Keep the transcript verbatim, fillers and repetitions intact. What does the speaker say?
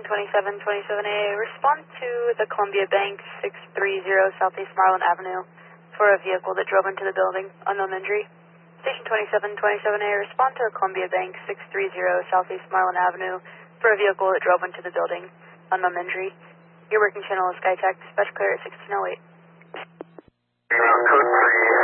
twenty-seven twenty-seven A, respond to the Columbia Bank six three zero Southeast Marlin Avenue for a vehicle that drove into the building, unknown injury. Station twenty-seven twenty-seven A, respond to Columbia Bank six three zero Southeast Marlin Avenue for a vehicle that drove into the building, unknown injury. Your working channel is SkyTech, dispatch clear at sixteen oh eight. Code three.